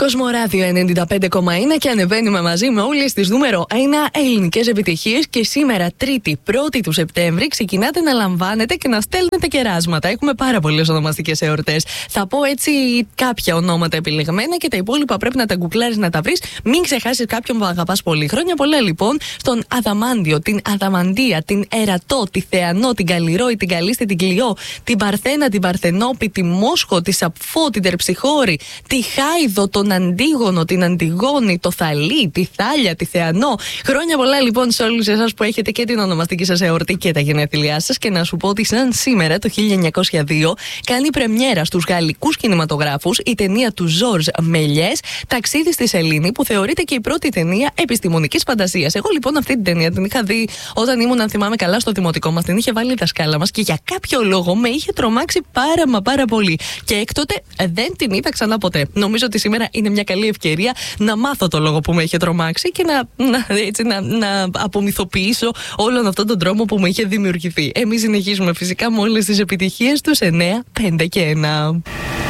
Κοσμοράδιο 95,1 και ανεβαίνουμε μαζί με όλες τις νούμερο 1 ελληνικές επιτυχίες. Και σήμερα, Τρίτη, 1η του Σεπτέμβρη, ξεκινάτε να λαμβάνετε και να στέλνετε κεράσματα. Έχουμε πάρα πολλές ονομαστικές εορτές. Θα πω έτσι κάποια ονόματα επιλεγμένα και τα υπόλοιπα πρέπει να τα γκουκλάρεις να τα βρεις. Μην ξεχάσεις κάποιον που αγαπάς πολύ. Χρόνια πολλά λοιπόν στον Αδαμάντιο, την Αδαμαντία, την Ερατό, τη Θεανό, την Καλλιρόη, την Καλίστη, την Κλειό, την Παρθένα, την Παρθενόπη, τη Μόσχο, τη Σαπφό, την Τερψιχώρη, τη Χάιδο, τον Αντίγονο, την Αντιγόνη, το Θαλή, τη Θάλια, τη Θεανό. Χρόνια πολλά λοιπόν σε όλους εσάς που έχετε και την ονομαστική σας εορτή και τα γενέθλιά σας. Και να σου πω ότι σαν σήμερα το 1902 κάνει πρεμιέρα στους γαλλικούς κινηματογράφους η ταινία του Ζορζ Μελιές, Ταξίδι στη Σελήνη, που θεωρείται και η πρώτη ταινία επιστημονικής φαντασίας. Εγώ λοιπόν αυτή την ταινία την είχα δει όταν ήμουν, αν θυμάμαι καλά, στο δημοτικό μας. Την είχε βάλει η δασκάλα μας και για κάποιο λόγο με είχε τρομάξει πάρα πολύ. Και έκτοτε δεν την είδα ξανά ποτέ. Νομίζω ότι σήμερα είναι μια καλή ευκαιρία να μάθω το λόγο που με είχε τρομάξει και να απομυθοποιήσω όλον αυτόν τον τρόμο που μου είχε δημιουργηθεί. Εμείς συνεχίζουμε φυσικά με όλες τις επιτυχίες τους 9, 5 και 1.